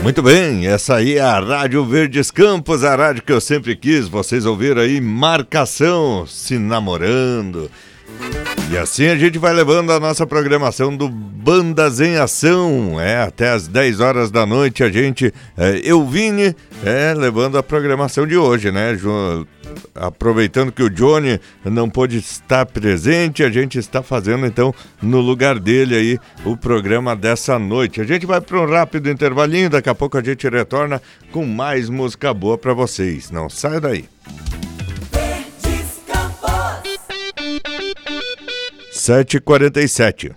Muito bem, essa aí é a Rádio Verdes Campos, a rádio que eu sempre quis. Vocês ouviram aí Marcação, Se Namorando. E assim a gente vai levando a nossa programação do Bandas em Ação. Até as 10 horas da noite a gente, eu Vini, levando a programação de hoje, né? Aproveitando que o Johnny não pôde estar presente, a gente está fazendo então no lugar dele aí o programa dessa noite. A gente vai para um rápido intervalinho, daqui a pouco a gente retorna com mais música boa para vocês. Não sai daí. 7h47.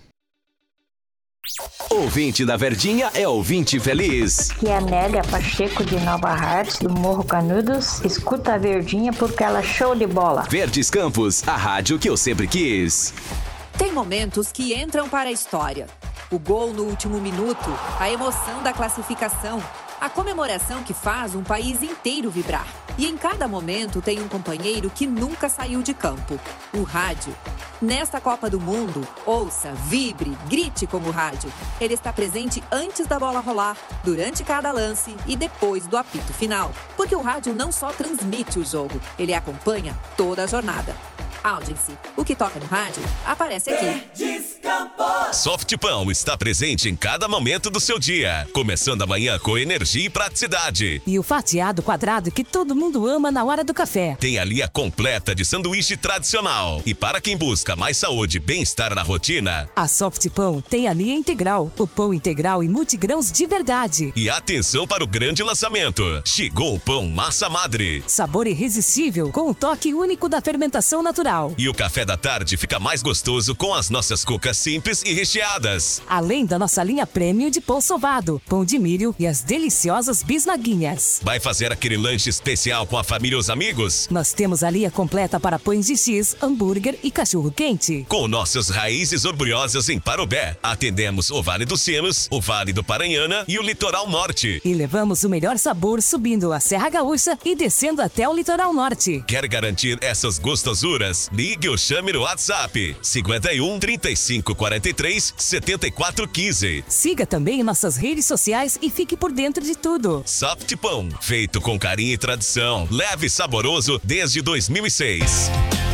Ouvinte da Verdinha é ouvinte feliz. Que é a Nélia Pacheco de Nova Hartz, do Morro Canudos. Escuta a Verdinha porque ela é show de bola. Verdes Campos, a rádio que eu sempre quis. Tem momentos que entram para a história. O gol no último minuto, a emoção da classificação, a comemoração que faz um país inteiro vibrar. E em cada momento tem um companheiro que nunca saiu de campo, o rádio. Nesta Copa do Mundo, ouça, vibre, grite com o rádio. Ele está presente antes da bola rolar, durante cada lance e depois do apito final. Porque o rádio não só transmite o jogo, ele acompanha toda a jornada. Audience, o que toca no rádio, aparece aqui. Softpão está presente em cada momento do seu dia, começando amanhã com energia e praticidade. E o fatiado quadrado que todo mundo ama na hora do café. Tem a linha completa de sanduíche tradicional. E para quem busca mais saúde e bem-estar na rotina, a Softpão tem a linha integral, o pão integral e multigrãos de verdade. E atenção para o grande lançamento. Chegou o pão massa madre. Sabor irresistível com o toque único da fermentação natural. E o café da tarde fica mais gostoso com as nossas cucas simples e recheadas. Além da nossa linha premium de pão sovado, pão de milho e as deliciosas bisnaguinhas. Vai fazer aquele lanche especial com a família e os amigos? Nós temos a linha completa para pães de X, hambúrguer e cachorro quente. Com nossas raízes orgulhosas em Parobé, atendemos o Vale dos Sinos, o Vale do Paranhana e o Litoral Norte. E levamos o melhor sabor subindo a Serra Gaúcha e descendo até o Litoral Norte. Quer garantir essas gostosuras? Ligue ou chame no WhatsApp 51 35 43 74 15. Siga também nossas redes sociais e fique por dentro de tudo. Softpão, feito com carinho e tradição, leve e saboroso desde 2006.